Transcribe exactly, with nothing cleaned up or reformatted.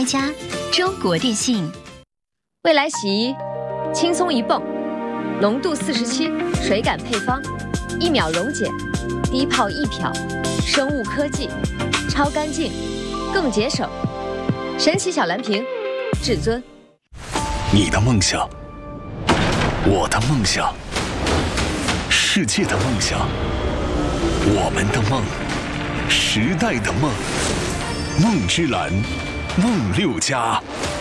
开家，中国电信。 未来洗衣，轻松一泵，浓度四十七，水感配方，一秒溶解，低泡一漂，生物科技，超干净，更节省。神奇小蓝瓶，至尊。 你的梦想，我的梦想，世界的梦想，我们的梦，时代的梦。梦之蓝，梦六家。